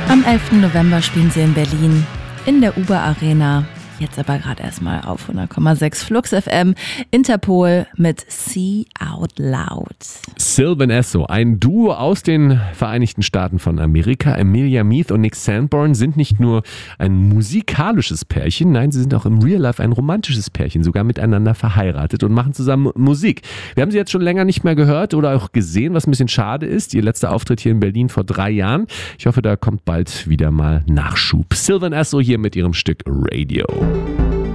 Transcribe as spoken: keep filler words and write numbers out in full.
Am elften November spielen sie in Berlin in der Uber Arena. Jetzt aber gerade erstmal auf hundert Komma sechs Flux F M. Interpol mit See Out Loud. Sylvan Esso, ein Duo aus den Vereinigten Staaten von Amerika. Emilia Meath und Nick Sanborn sind nicht nur ein musikalisches Pärchen, nein, sie sind auch im Real Life ein romantisches Pärchen, sogar miteinander verheiratet und machen zusammen Musik. Wir haben sie jetzt schon länger nicht mehr gehört oder auch gesehen, was ein bisschen schade ist. Ihr letzter Auftritt hier in Berlin vor drei Jahren. Ich hoffe, da kommt bald wieder mal Nachschub. Sylvan Esso hier mit ihrem Stück Radio.